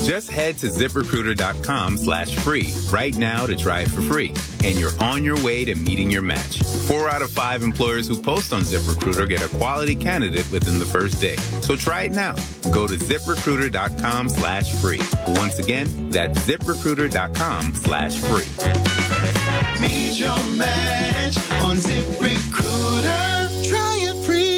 Just head to ZipRecruiter.com/free right now to try it for free. And you're on your way to meeting your match. 4 out of 5 employers who post on ZipRecruiter get a quality candidate within the first day. So try it now. Go to ZipRecruiter.com/free. Once again, that's ZipRecruiter.com/free. Meet your match on ZipRecruiter. Try it free.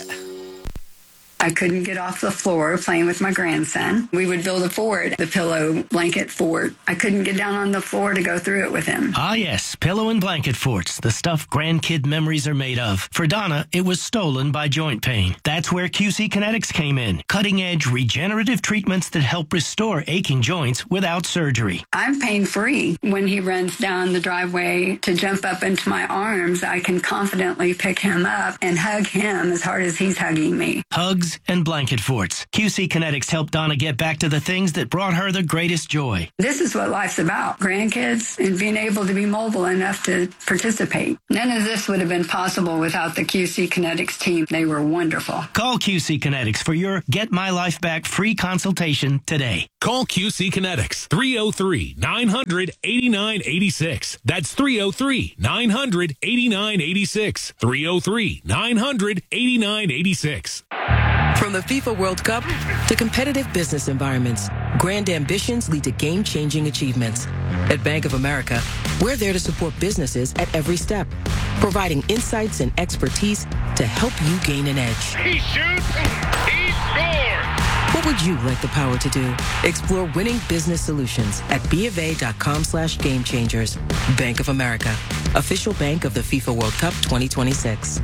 I couldn't get off the floor playing with my grandson. We would build a fort, the pillow blanket fort. I couldn't get down on the floor to go through it with him. Ah, yes, pillow and blanket forts, the stuff grandkid memories are made of. For Donna, it was stolen by joint pain. That's where QC Kinetics came in. Cutting-edge regenerative treatments that help restore aching joints without surgery. I'm pain-free. When he runs down the driveway to jump up into my arms, I can confidently pick him up and hug him as hard as he's hugging me. Hugs and blanket forts. QC Kinetics helped Donna get back to the things that brought her the greatest joy. This is what life's about. Grandkids and being able to be mobile enough to participate. None of this would have been possible without the QC Kinetics team. They were wonderful. Call QC Kinetics for your Get My Life Back free consultation today. Call QC Kinetics, 303-900-8986. That's 303-900-8986. 303-900-8986. From the FIFA World Cup to competitive business environments, grand ambitions lead to game-changing achievements. At Bank of America, we're there to support businesses at every step, providing insights and expertise to help you gain an edge. He shoots, he scores! What would you like the power to do? Explore winning business solutions at BofA.com/gamechangers. Bank of America, official bank of the FIFA World Cup 2026.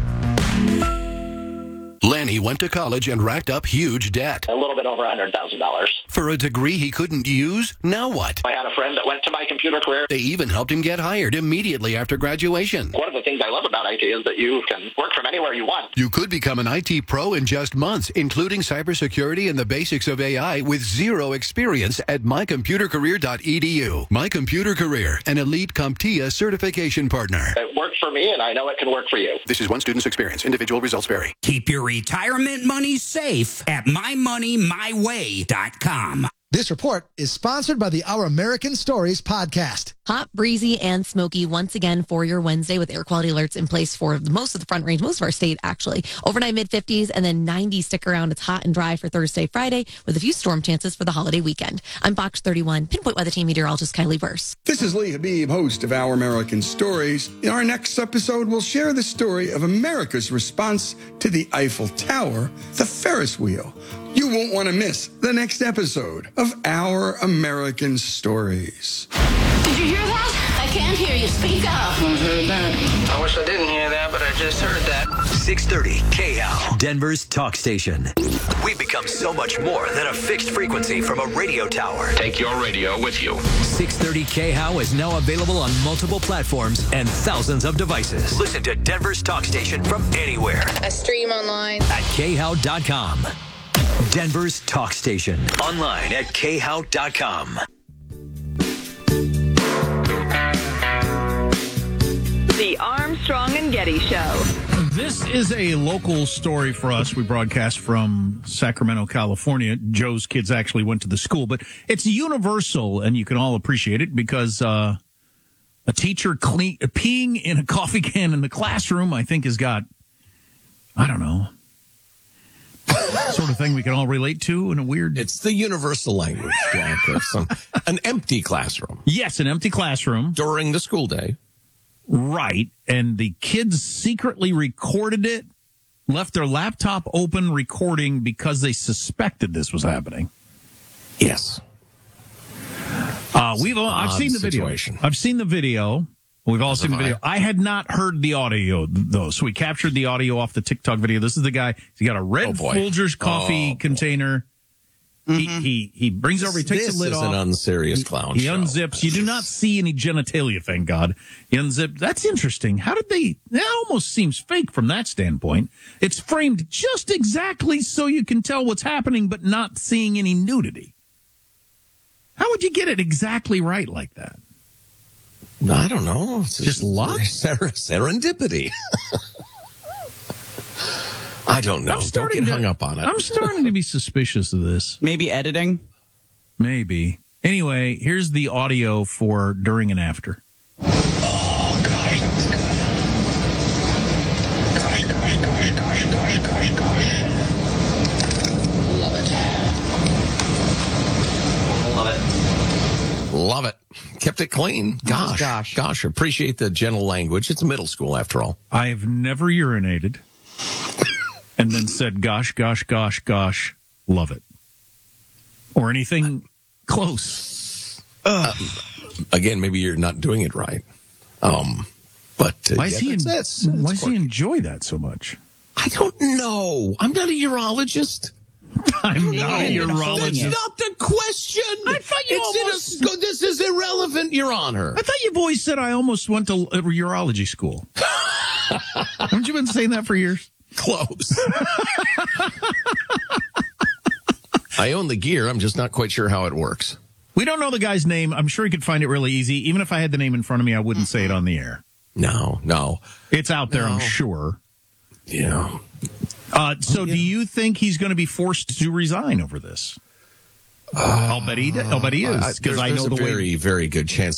Lanny went to college and racked up huge debt. A little bit over $100,000. For a degree he couldn't use? Now what? I had a friend that went to my computer career. They even helped him get hired immediately after graduation. One of the things I love about IT is that you can work from anywhere you want. You could become an IT pro in just months, including cybersecurity and the basics of AI with zero experience at mycomputercareer.edu. My Computer Career, an elite CompTIA certification partner. It worked for me, and I know it can work for you. This is one student's experience. Individual results vary. Keep your retirement money safe at mymoneymyway.com. This report is sponsored by the Our American Stories podcast. Hot, breezy, and smoky once again for your Wednesday with air quality alerts in place for most of the Front Range, most of our state, actually. Overnight mid-50s and then 90s stick around. It's hot and dry for Thursday, Friday with a few storm chances for the holiday weekend. I'm Fox 31, Pinpoint Weather Team meteorologist Kylie Burse. This is Lee Habib, host of Our American Stories. In our next episode, we'll share the story of America's response to the Eiffel Tower, the Ferris wheel. You won't want to miss the next episode of Our American Stories. Did you hear that? I can't hear you. Speak up. I heard that. I wish I didn't hear that, but I just heard that. 630 KHAL, Denver's talk station. We've become so much more than a fixed frequency from a radio tower. Take your radio with you. 630 KHAL is now available on multiple platforms and thousands of devices. Listen to Denver's talk station from anywhere. I stream online at KHAL.com. Denver's talk station. Online at KHAL.com. The Armstrong and Getty Show. This is a local story for us. We broadcast from Sacramento, California. Joe's kids actually went to the school, but it's universal, and you can all appreciate it because a teacher peeing in a coffee can in the classroom, I think, has got, I don't know, sort of thing we can all relate to in a weird... It's the universal language, Jack, of an empty classroom. Yes, an empty classroom. During the school day. Right, and the kids secretly recorded it, left their laptop open recording because they suspected this was happening. Yes. I've seen the video. I've seen the video. We've all seen the video. I had not heard the audio, though, so we captured the audio off the TikTok video. This is the guy. He's got a red Folgers coffee container. Mm-hmm. He brings over, he takes the lid off. This is an unserious clown He show. unzips. You do not see any genitalia, thank God. He unzips. That's interesting. How did they... That almost seems fake from that standpoint. It's framed just exactly so you can tell what's happening, but not seeing any nudity. How would you get it exactly right like that? I don't know. It's just luck? Serendipity. I don't know. Don't get hung up on it. I'm starting to be suspicious of this. Maybe editing? Maybe. Anyway, here's the audio for during and after. Oh, gosh, that was good. Gosh. Love it. Love it. Kept it clean. Gosh. Appreciate the gentle language. It's middle school, after all. I've never urinated and then said, gosh, love it. Or anything close. Again, maybe you're not doing it right. But why does he enjoy that so much? I don't know. I'm not a urologist. I'm not a urologist. That's not the question. I thought you this is irrelevant, Your Honor. I thought you've always said I almost went to a urology school. Haven't you been saying that for years? Close. I own the gear. I'm just not quite sure how it works. We don't know the guy's name. I'm sure he could find it really easy. Even if I had the name in front of me, I wouldn't say it on the air. No. It's out there, I'm sure. Yeah. So do you think he's going to be forced to resign over this? I'll bet he is, because I know the very, very good chance